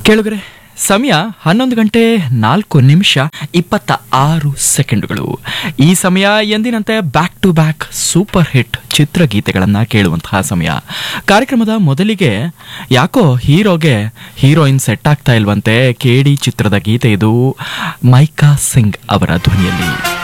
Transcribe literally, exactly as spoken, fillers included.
ಕೇಳುಗರೆ, ಸಮಯ ಹನ್ನೊಂದು ಗಂಟೆ ನಾಲ್ಕು ನಿಮಿಷ ಇಪ್ಪತ್ತ ಆರು ಸೆಕೆಂಡುಗಳು. ಈ ಸಮಯ ಎಂದಿನಂತೆ back to back super hit ಚಿತ್ರಗೀತೆಗಳನ್ನು ಕೇಳುವಂತಹ ಸಮಯ. ಕಾರ್ಯಕ್ರಮದ ಮೊದಲಿಗೆ ಯಾಕೋ ಹೀರೋಗೆ ಹೀರೋಯಿನ್ ಸೆಟ್ ಆಗ್ತಾ ಇಲ್ವಂತೆ. ಕೇಡಿ ಚಿತ್ರದ ಗೀತೆ ಇದು, ಮೈಕಾ ಸಿಂಗ್ ಅವರ ಧ್ವನಿಯಲ್ಲಿ.